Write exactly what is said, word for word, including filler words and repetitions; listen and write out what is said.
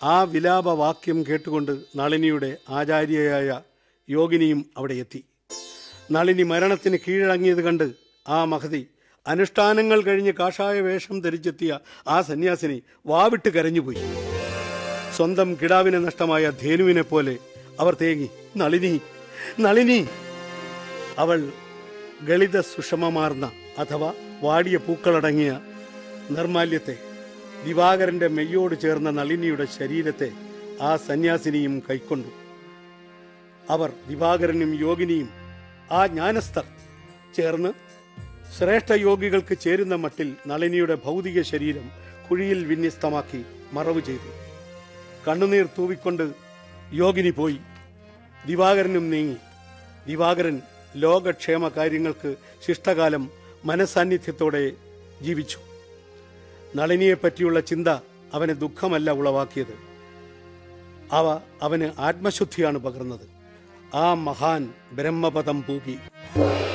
ആ വിലാപവാക്യം കേട്ടുകൊണ്ട് നളിനിയുടെ ആചാര്യയായ യോഗിനിയും അവിടെ എത്തി. നളിനി മരണത്തിന് കീഴടങ്ങിയത് കണ്ട് ആ മഹതി അനുഷ്ഠാനങ്ങൾ കഴിഞ്ഞ് കാഷായ വേഷം ധരിച്ചെത്തിയ ആ സന്യാസിനി വാവിട്ട് കരഞ്ഞുപോയി. സ്വന്തം കിടാവിനെ നഷ്ടമായ ധേനുവിനെ പോലെ അവർ തേങ്ങി, നളിനി, നളിനി. അവൾ ഗളിത സുഷമമാർന്ന അഥവാ വാടിയ പൂക്കളടങ്ങിയ നിർമാല്യത്തെ, ദിവാകരന്റെ മെയ്യോട് ചേർന്ന നളിനിയുടെ ശരീരത്തെ ആ സന്യാസിനിയും കൈക്കൊണ്ടു. അവർ ദിവാകരനും യോഗിനിയും ആ ജ്ഞാനസ്ഥർ ചേർന്ന് ശ്രേഷ്ഠ യോഗികൾക്ക് ചേരുന്ന മട്ടിൽ നളിനിയുടെ ഭൗതിക ശരീരം കുഴിയിൽ വിന്യസ്തമാക്കി മറവ് ചെയ്തു. കണ്ണുനീർ തൂവിക്കൊണ്ട് യോഗിനി പോയി. ദിവാകരനും നീങ്ങി. ദിവാകരൻ ലോകക്ഷേമ കാര്യങ്ങൾക്ക് ശിഷ്ടകാലം മനസാന്നിധ്യത്തോടെ ജീവിച്ചു. നളിനിയെപ്പറ്റിയുള്ള ചിന്ത അവന് ദുഃഖമല്ല ഉളവാക്കിയത്, അവ അവന് ആത്മശുദ്ധിയാണ് പകർന്നത്. ആ മഹാൻ ബ്രഹ്മപദം പൂകി.